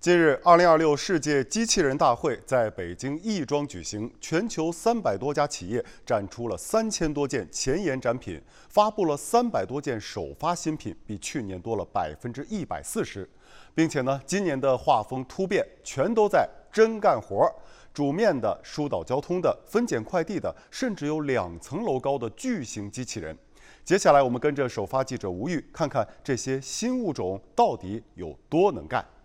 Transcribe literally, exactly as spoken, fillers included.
近日，二零二六世界机器人大会在北京亦庄举行，全球三百多家企业展出了三千多件前沿展品，发布了三百多件首发新品，比去年多了百分之一百四十。并且呢，今年的画风突变，全都在真干活儿。煮面的、疏导交通的、分拣快递的，甚至有两层楼高的巨型机器人。接下来，我们跟着首发记者吴玉，看看这些新物种到底有多能干。